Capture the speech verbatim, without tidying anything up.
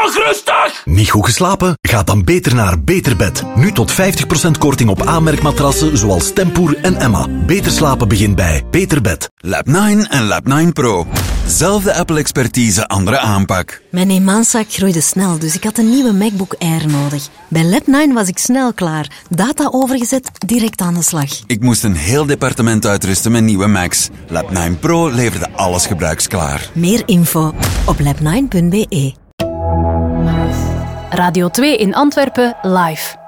nog rustig! Niet goed geslapen? Ga dan beter naar Beterbed. Nu tot vijftig procent korting op aanmerkmatrassen zoals Tempoer en Emma. Beter slapen begint bij Beterbed. Lab nine en Lab nine Pro. Zelfde Apple-expertise, andere aanpak. Mijn eenmanszaak groeide snel, dus ik had een nieuwe MacBook Air nodig. Bij Lab nine was ik snel klaar. Data overgezet, direct aan de slag. Ik moest een heel departement uitrusten met nieuwe Macs. Lab nine Pro leverde alles gebruiksklaar. Meer info op lab nine punt be. Radio twee in Antwerpen live.